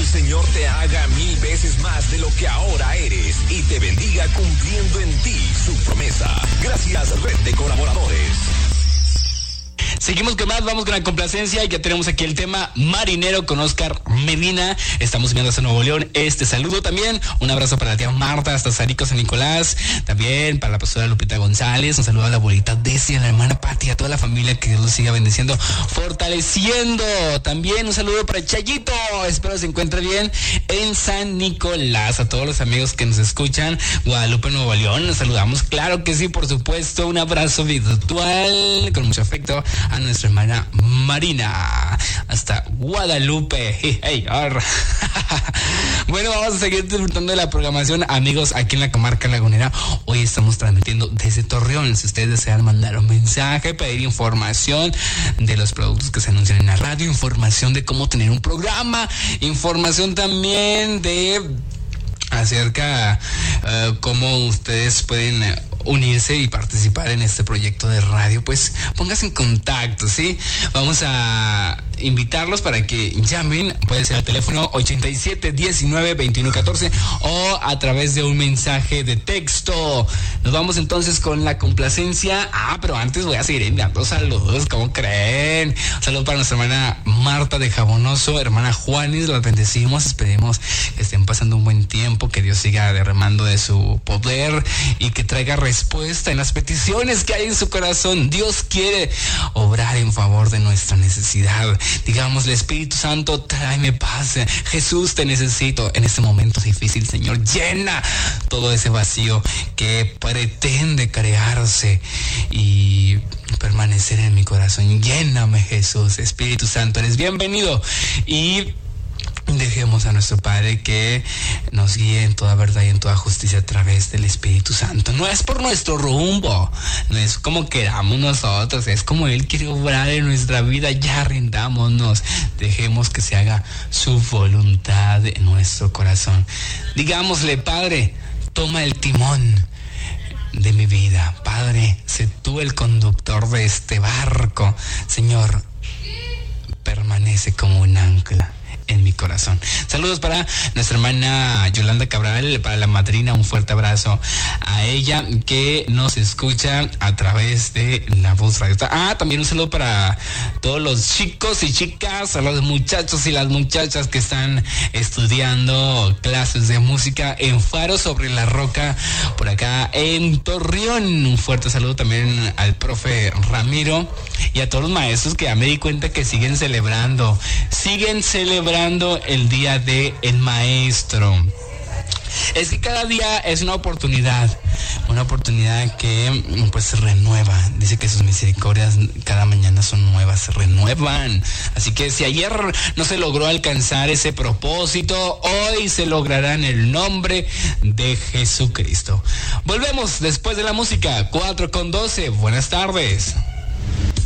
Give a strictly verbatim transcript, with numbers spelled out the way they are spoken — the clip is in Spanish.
Señor te haga mil veces más de lo que ahora eres y te bendiga cumpliendo en ti su promesa. Gracias, Red de Colaboradores. Seguimos con más, vamos con la complacencia. Ya tenemos aquí el tema Marinero con Oscar Medina. Estamos viendo hasta Nuevo León. Este saludo también. Un abrazo para la tía Marta, hasta Sarico San Nicolás. También para la pastora Lupita González. Un saludo a la abuelita Desi, a la hermana Pati, a toda la familia, que Dios los siga bendiciendo, fortaleciendo. También un saludo para Chayito. Espero se encuentre bien en San Nicolás. A todos los amigos que nos escuchan, Guadalupe, Nuevo León, nos saludamos. Claro que sí, por supuesto. Un abrazo virtual con mucho afecto a nuestra hermana Marina hasta Guadalupe. Hey, hey, bueno, vamos a seguir disfrutando de la programación, amigos, aquí en la comarca lagunera. Hoy estamos transmitiendo desde Torreón. Si ustedes desean mandar un mensaje, pedir información de los productos que se anuncian en la radio, información de cómo tener un programa, información también de acerca uh, cómo ustedes pueden uh, unirse y participar en este proyecto de radio, pues pónganse en contacto, ¿sí? Vamos a invitarlos para que llamen, puede ser al teléfono ochenta y siete, diecinueve, veintiuno, catorce o a través de un mensaje de texto. Nos vamos entonces con la complacencia. Ah, pero antes voy a seguir enviando saludos, ¿cómo creen? Un saludo para nuestra hermana Marta de Jabonoso, hermana Juanis, las bendecimos, esperemos que estén pasando un buen tiempo, que Dios siga derramando de su poder y que traiga respuesta en las peticiones que hay en su corazón. Dios quiere obrar en favor de nuestra necesidad. Digámosle, Espíritu Santo, tráeme paz. Jesús, te necesito en este momento difícil, Señor. Llena todo ese vacío que pretende crearse y permanecer en mi corazón. Lléname, Jesús. Espíritu Santo, eres bienvenido. Y dejemos a nuestro Padre que nos guíe en toda verdad y en toda justicia a través del Espíritu Santo. No es por nuestro rumbo, no es como queramos nosotros, es como Él quiere obrar en nuestra vida. Ya rindámonos, dejemos que se haga su voluntad en nuestro corazón. Digámosle, Padre, toma el timón de mi vida. Padre, sé tú el conductor de este barco. Señor, permanece como un ancla en mi corazón. Saludos para nuestra hermana Yolanda Cabral, para la madrina, un fuerte abrazo a ella que nos escucha a través de la voz radio. Ah, también un saludo para todos los chicos y chicas, a los muchachos y las muchachas que están estudiando clases de música en Faro sobre la Roca, por acá en Torreón. Un fuerte saludo también al profe Ramiro y a todos los maestros que ya me di cuenta que siguen celebrando, siguen celebrando el día de el maestro. Es que cada día es una oportunidad, una oportunidad que pues se renueva. Dice que sus misericordias cada mañana son nuevas, se renuevan. Así que si ayer no se logró alcanzar ese propósito, hoy se logrará en el nombre de Jesucristo. Volvemos después de la música, cuatro con doce. Buenas tardes.